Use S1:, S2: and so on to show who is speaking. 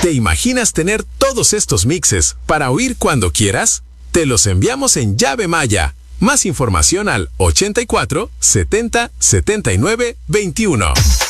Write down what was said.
S1: ¿Te imaginas tener todos estos mixes para oír cuando quieras? Te los enviamos en llave Maya. Más información al 84 70 79 21.